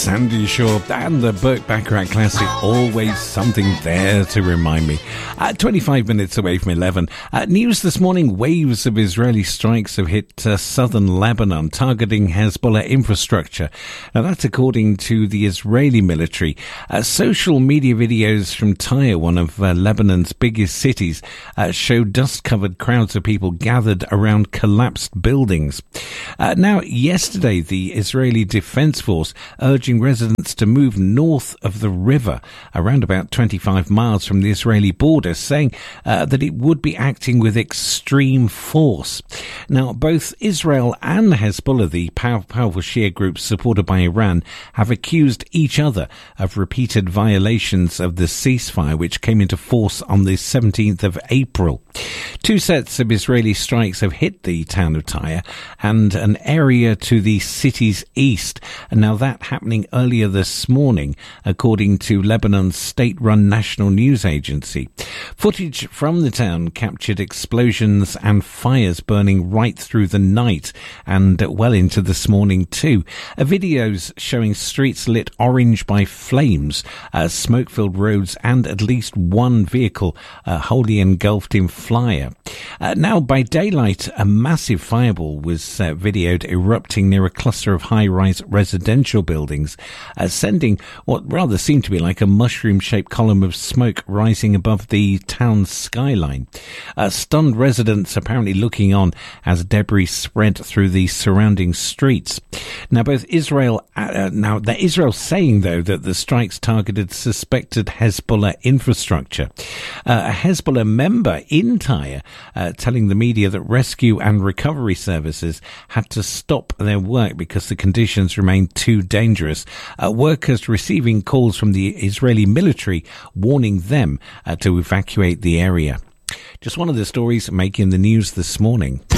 Sandy Shaw and the Burt Bacharach classic, Always Something There to Remind Me. 25 minutes away from 11. News this morning, waves of Israeli strikes have hit southern Lebanon, targeting Hezbollah infrastructure. Now that's according to the Israeli military. Social media videos from Tyre, one of Lebanon's biggest cities, show dust-covered crowds of people gathered around collapsed buildings. Now, yesterday, the Israeli Defense Force urging residents to move north of the river, around about 25 miles from the Israeli border, saying that it would be acting with extreme force. Now, both Israel and Hezbollah, the powerful Shia groups supported by Iran, have accused each other of repeated violations of the ceasefire, which came into force on the 17th of April. Two sets of Israeli strikes have hit the town of Tyre and an area to the city's east. And now that happening earlier this morning, according to Lebanon's state-run national news agency. Footage from the town captured explosions and fires burning right through the night and well into this morning too. Videos showing streets lit orange by flames, smoke-filled roads and at least one vehicle wholly engulfed in fire. Now, by daylight, a massive fireball was videoed erupting near a cluster of high-rise residential buildings, sending what rather seemed to be like a mushroom-shaped column of smoke rising above the town's skyline. Stunned residents apparently looking on as debris spread through the surrounding streets. Now, Israel saying, though, that the strikes targeted suspected Hezbollah infrastructure. A Hezbollah member in Tyre telling the media that rescue and recovery services had to stop their work because the conditions remained too dangerous. Workers receiving calls from the Israeli military warning them to evacuate the area. Just one of the stories making the news this morning.